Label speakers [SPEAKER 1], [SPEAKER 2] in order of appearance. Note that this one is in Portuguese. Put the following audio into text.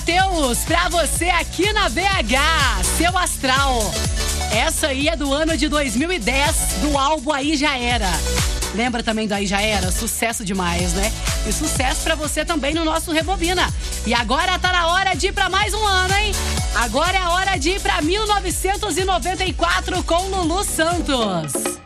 [SPEAKER 1] Matheus, pra você aqui na BH, Seu Astral. Essa aí é do ano de 2010, do álbum Aí Já Era. Lembra também do Aí Já Era? Sucesso demais, né? E sucesso pra você também no nosso Rebobina. E agora tá na hora de ir pra mais um ano, hein? Agora é a hora de ir pra 1994 com Lulu Santos.